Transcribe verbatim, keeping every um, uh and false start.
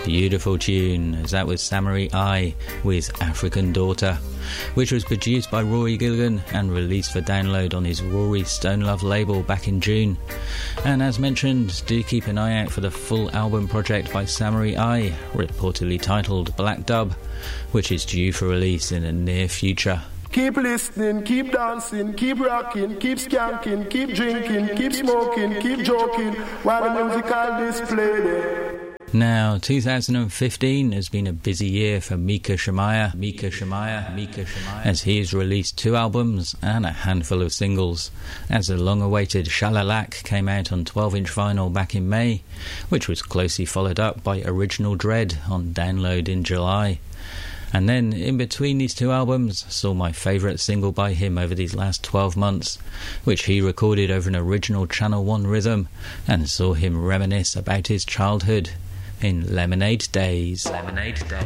beautiful tune, as that was Samurai Eye with African Daughter, which was produced by Rory Gilligan and released for download on his Rory Stonelove label back in June. And as mentioned, do keep an eye out for the full album project by Samurai Eye, reportedly titled Black Dub, which is due for release in the near future. Keep listening, keep dancing, keep rocking, keep skanking, keep drinking, keep smoking, keep joking, while the musical display there. Now, two thousand fifteen has been a busy year for Mika Shemaiah, Mika Shemaiah, Mika Shemaiah, as he has released two albums and a handful of singles, as the long-awaited Shalalak came out on twelve inch vinyl back in May, which was closely followed up by Original Dread on download in July. And then, in between these two albums, saw my favourite single by him over these last twelve months, which he recorded over an original Channel one rhythm, and saw him reminisce about his childhood in Lemonade Days. Lemonade Days.